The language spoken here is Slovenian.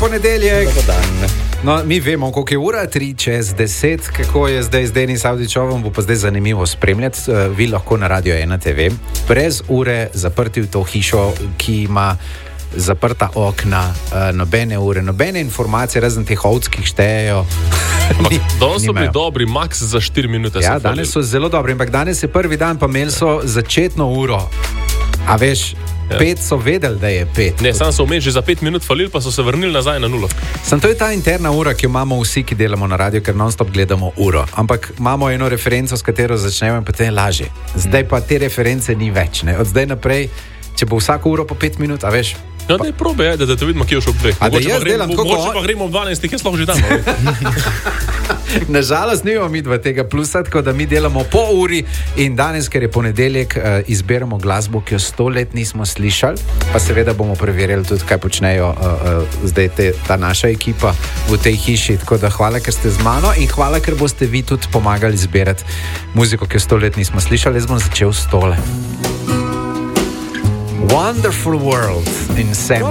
ponedeljek. No, mi vemo, koliko je ura, 9:03, kako je zdaj z Denis Avdićovom, bo pa zdaj zanimivo spremljati. Vi lahko na Radio 1 TV, brez ure, zaprti v to hišo, ki ima zaprta okna, nobene ure, nobene informacije, razen teh ovckih štejejo. Danes so bili dobri, maks za 4 minute. Ja, danes so zelo dobri, ampak danes je prvi dan, pa imeli so začetno uro. A veš, 5 so vedeli, da je 5. Ne, sam so vmes že za 5 minut falili, pa so se vrnili nazaj na 0. Sam to je ta interna ura, ki jo imamo vsi, ki delamo na radiju, ker non-stop gledamo uro. Ampak imamo eno referenco, s katero začnemo in potem je lažje. Zdaj pa te reference ni več. Ne? Od zdaj naprej, če bo vsako uro po 5 minut, a veš... Ja, da je probe, da te vidimo, kje je šel ob 2. Mogoče pa gremo ob 12, jaz lahko že tam. Nažalost, nimamo mi dva tega plusa, tako da mi delamo po uri in danes, ker je ponedeljek, izberemo glasbo, ki jo 100 let nismo slišali, pa seveda bomo preverjali tudi, kaj počnejo zdaj ta naša ekipa v tej hiši. Tako da hvala, ker ste z mano in hvala, ker boste vi tudi pomagali zbirati muziko, ki jo 100 let nismo slišali. Jaz bom začel s tole. Wonderful World in Sam